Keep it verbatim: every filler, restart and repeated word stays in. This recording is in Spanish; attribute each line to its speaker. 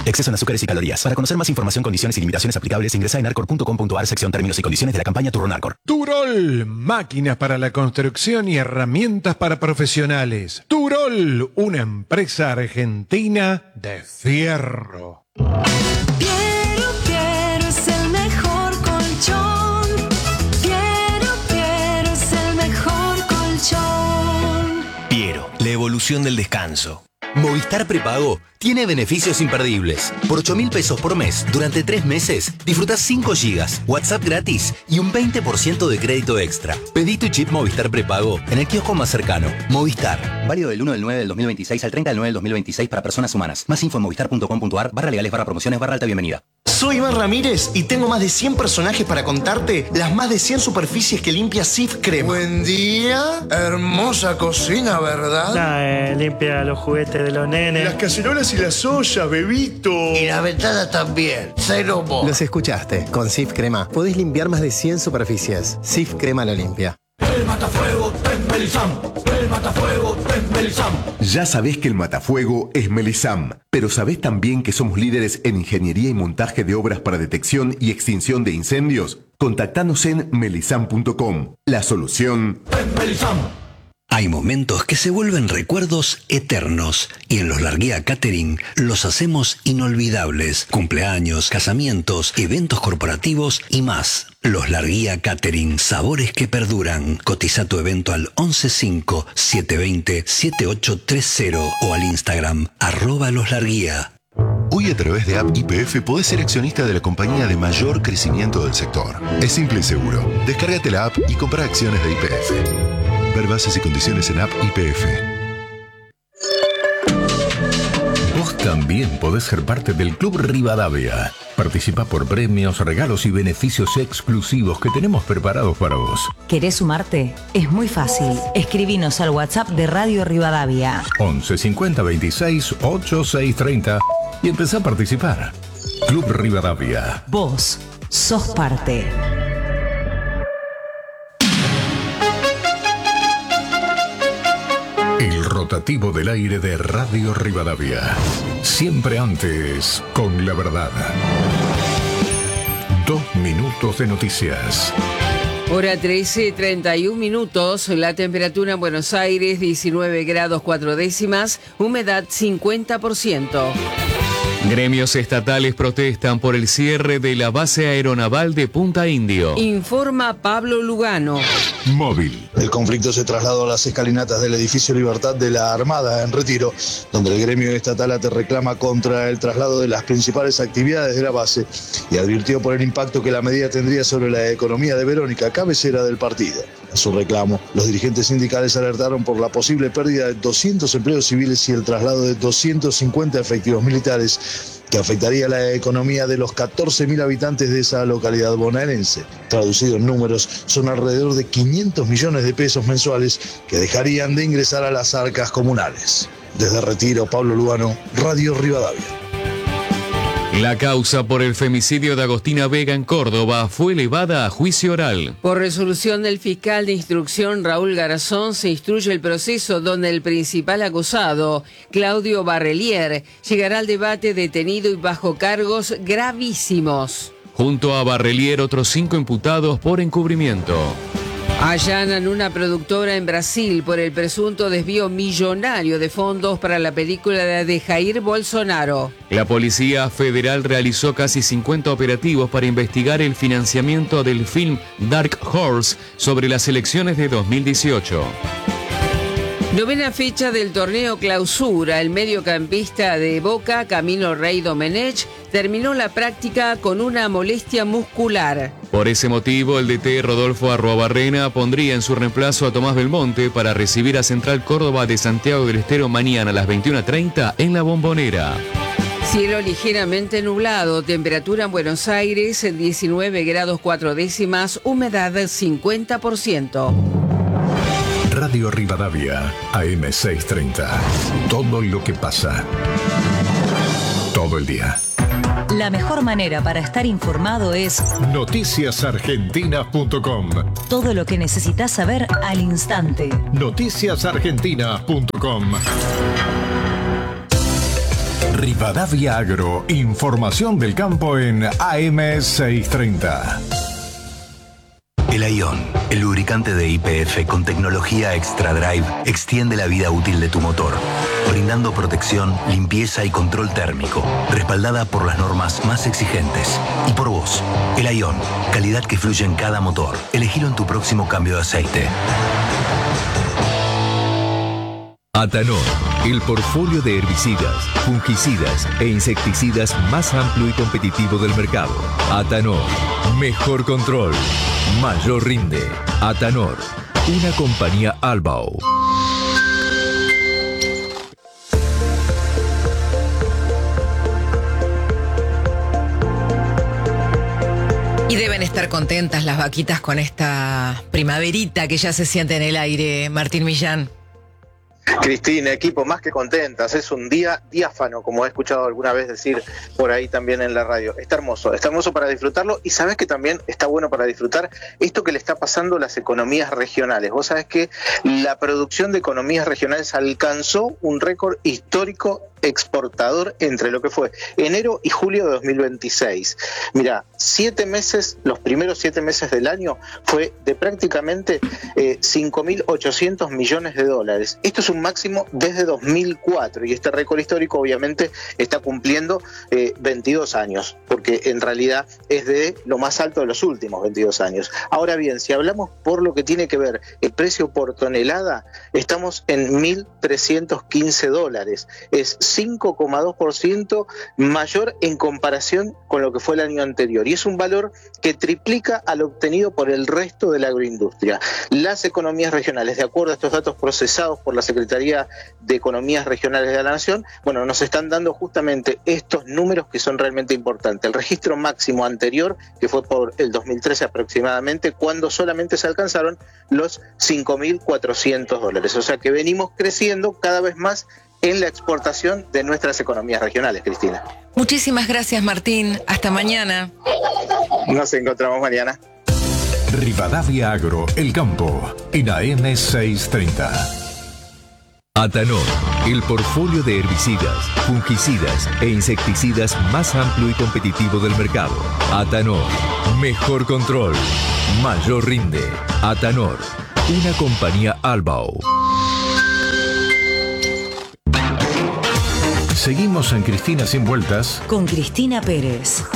Speaker 1: Exceso en azúcares y calorías. Para conocer más información, condiciones y limitaciones aplicables, ingresa en arcor punto com punto ar, sección términos y condiciones de la campaña Turronarcor.
Speaker 2: Turol, máquinas para la construcción y herramientas para profesionales. Turol, una empresa argentina de fierro.
Speaker 3: Piero, Piero es el mejor colchón. Piero, Piero es el mejor colchón.
Speaker 4: Piero, la evolución del descanso. Movistar Prepago tiene beneficios imperdibles. Por ocho mil pesos por mes, durante tres meses, disfrutás cinco gigas, WhatsApp gratis y un veinte por ciento de crédito extra. Pedí tu chip Movistar Prepago en el kiosco más cercano. Movistar. Válido del uno del nueve del dos mil veintiséis al treinta del nueve del dos mil veintiséis para personas humanas. Más info en movistar punto com punto ar, barra legales, barra promociones, barra alta bienvenida.
Speaker 5: Soy Iván Ramírez y tengo más de cien personajes para contarte las más de cien superficies que limpia Sif Crema.
Speaker 6: Buen día, hermosa cocina, ¿verdad?
Speaker 7: Nah, eh, limpia los juguetes de los nenes.
Speaker 6: Las cacerolas y las ollas, bebito.
Speaker 5: Y la ventana también, cero mo.
Speaker 8: Los escuchaste, con Sif Crema podés limpiar más de cien superficies. Sif Crema lo limpia.
Speaker 9: El matafuego es Melisam. El matafuego es Melisam.
Speaker 10: Ya sabés que el matafuego es Melisam, pero sabés también que somos líderes en ingeniería y montaje de obras para detección y extinción de incendios. Contactanos en melisam punto com. La solución
Speaker 9: es Melisam.
Speaker 4: Hay momentos que se vuelven recuerdos eternos y en Los Larguía Catering los hacemos inolvidables. Cumpleaños, casamientos, eventos corporativos y más. Los Larguía Catering, sabores que perduran. Cotiza tu evento al once cinco, siete veinte, siete ocho tres cero o al Instagram arroba Los Larguía.
Speaker 11: Hoy a través de App Y P F podés ser accionista de la compañía de mayor crecimiento del sector. Es simple y seguro. Descárgate la app y compra acciones de Y P F. Ver bases y condiciones en App Y P F.
Speaker 12: Vos también podés ser parte del Club Rivadavia. Participa por premios, regalos y beneficios exclusivos que tenemos preparados para vos.
Speaker 13: ¿Querés sumarte? Es muy fácil. Escribinos al WhatsApp de Radio Rivadavia.
Speaker 12: once cincuenta veintiséis ochenta y seis treinta y empezá a participar. Club Rivadavia.
Speaker 13: Vos sos parte.
Speaker 12: El rotativo del aire de Radio Rivadavia. Siempre antes, con la verdad. Dos minutos de noticias.
Speaker 14: Hora trece, treinta y un minutos. La temperatura en Buenos Aires, diecinueve grados cuatro décimas. Humedad cincuenta por ciento.
Speaker 15: Gremios estatales protestan por el cierre de la base aeronaval de Punta Indio.
Speaker 14: Informa Pablo Lugano.
Speaker 12: Móvil.
Speaker 16: El conflicto se trasladó a las escalinatas del edificio Libertad de la Armada en Retiro, donde el gremio estatal ATE reclama contra el traslado de las principales actividades de la base y advirtió por el impacto que la medida tendría sobre la economía de Verónica, cabecera del partido. En su reclamo, los dirigentes sindicales alertaron por la posible pérdida de doscientos empleos civiles y el traslado de doscientos cincuenta efectivos militares, que afectaría la economía de los catorce mil habitantes de esa localidad bonaerense. Traducido en números, son alrededor de quinientos millones de pesos mensuales que dejarían de ingresar a las arcas comunales. Desde Retiro, Pablo Lugano, Radio Rivadavia.
Speaker 15: La causa por el femicidio de Agostina Vega en Córdoba fue elevada a juicio oral.
Speaker 14: Por resolución del fiscal de instrucción Raúl Garzón se instruye el proceso donde el principal acusado, Claudio Barrelier, llegará al debate detenido y bajo cargos gravísimos.
Speaker 15: Junto a Barrelier, otros cinco imputados por encubrimiento.
Speaker 14: Allanan una productora en Brasil por el presunto desvío millonario de fondos para la película de Jair Bolsonaro.
Speaker 15: La Policía Federal realizó casi cincuenta operativos para investigar el financiamiento del film Dark Horse sobre las elecciones de dos mil dieciocho.
Speaker 14: Novena fecha del torneo Clausura. El mediocampista de Boca, Camilo Rey Domenech, terminó la práctica con una molestia muscular.
Speaker 15: Por ese motivo, el D T Rodolfo Arruabarrena pondría en su reemplazo a Tomás Belmonte para recibir a Central Córdoba de Santiago del Estero mañana a las veintiuna treinta en La Bombonera.
Speaker 14: Cielo ligeramente nublado, temperatura en Buenos Aires diecinueve grados cuatro décimas, humedad cincuenta por ciento.
Speaker 12: Radio Rivadavia, A M seiscientos treinta. Todo lo que pasa. Todo el día.
Speaker 13: La mejor manera para estar informado es
Speaker 12: noticias argentinas punto com.
Speaker 13: Todo lo que necesitas saber al instante.
Speaker 12: noticias argentinas punto com. Rivadavia Agro, información del campo en A M seiscientos treinta.
Speaker 4: El Ion, el lubricante de Y P F con tecnología Extra Drive, extiende la vida útil de tu motor, brindando protección, limpieza y control térmico, respaldada por las normas más exigentes. Y por vos, el Ion, calidad que fluye en cada motor. Elegilo en tu próximo cambio de aceite.
Speaker 17: Atanor, el portfolio de herbicidas, fungicidas e insecticidas más amplio y competitivo del mercado. Atanor, mejor control, mayor rinde. Atanor, una compañía Albao.
Speaker 18: Y deben estar contentas las vaquitas con esta primaverita que ya se siente en el aire, Martín Millán.
Speaker 19: Cristina, equipo, más que contentas, es un día diáfano, como he escuchado alguna vez decir por ahí también en la radio. Está hermoso, está hermoso para disfrutarlo, y sabes que también está bueno para disfrutar esto que le está pasando a las economías regionales. Vos sabés que la producción de economías regionales alcanzó un récord histórico exportador entre lo que fue enero y julio de dos mil veintiséis. Mira, siete meses, los primeros siete meses del año fue de prácticamente eh, cinco mil ochocientos millones de dólares. Esto es un máximo desde dos mil cuatro, y este récord histórico obviamente está cumpliendo eh, veintidós años, porque en realidad es de lo más alto de los últimos veintidós años. Ahora bien, si hablamos por lo que tiene que ver el precio por tonelada, estamos en mil trescientos quince dólares. Es cinco coma dos por ciento mayor en comparación con lo que fue el año anterior, y es un valor que triplica al obtenido por el resto de la agroindustria. Las economías regionales, de acuerdo a estos datos procesados por la Secretaría de Economías Regionales de la Nación, bueno, nos están dando justamente estos números que son realmente importantes. El registro máximo anterior, que fue por el dos mil trece aproximadamente, cuando solamente se alcanzaron los cinco mil cuatrocientos dólares. O sea que venimos creciendo cada vez más en la exportación de nuestras economías regionales, Cristina.
Speaker 18: Muchísimas gracias, Martín. Hasta mañana.
Speaker 19: Nos encontramos mañana.
Speaker 12: Rivadavia Agro, el campo, en A M seiscientos treinta.
Speaker 17: Atanor, el portfolio de herbicidas, fungicidas e insecticidas más amplio y competitivo del mercado. Atanor, mejor control, mayor rinde. Atanor, una compañía Albao.
Speaker 12: Seguimos en Cristina Sin Vueltas
Speaker 13: con Cristina Pérez.